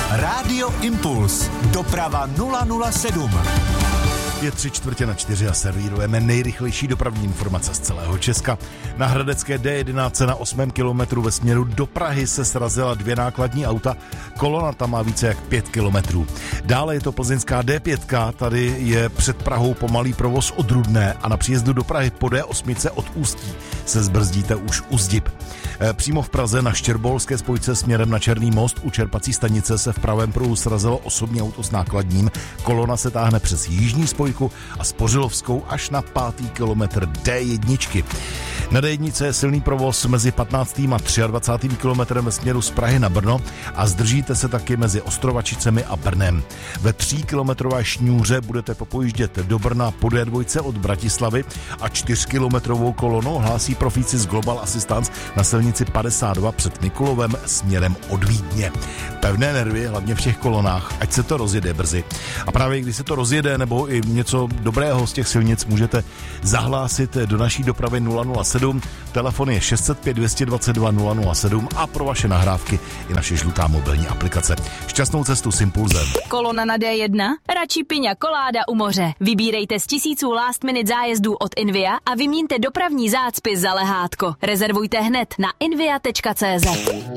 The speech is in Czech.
Rádio Impuls. Doprava 007. Je 3:45 a servírujeme nejrychlejší dopravní informace z celého Česka. Na hradecké D11 na 8. kilometru ve směru do Prahy se srazila 2 nákladní auta. Kolona tam má více jak 5 kilometrů. Dále je to plzeňská D5, tady je před Prahou pomalý provoz od Rudné a na příjezdu do Prahy po D8 od Ústí se zbrzdíte už u Zdib. Přímo v Praze na Štěrbolské spojce směrem na Černý most u čerpací stanice se v pravém pruhu srazilo osobní auto s nákladním. Kolona se táhne přes jižní spojku a Spořilovskou až na 5. kilometr D1. Na D1 je silný provoz mezi 15. a 23. kilometrem ve směru z Prahy na Brno a zdržíte se taky mezi Ostrovačicemi a Brnem. Ve 3kilometrové šňůře budete popojíždět do Brna po D2 od Bratislavy a 4kilometrovou kolonu hlásí profíci z Global Assistance na silnici 52 před Mikulovem směrem od Vídně. Pevné nervy, hlavně v těch kolonách, ať se to rozjede brzy. A právě když se to rozjede nebo i něco dobrého z těch silnic, můžete zahlásit do naší dopravy 007. Telefon je 605 222 007 a pro vaše nahrávky i naše žlutá mobilní aplikace. Šťastnou cestu s Impulzem. Kolona na D1? Radši piňa koláda u moře. Vybírejte z tisíců last minute zájezdů od Invia a vyměňte dopravní zácpy za lehátko. Rezervujte hned na invia.cz.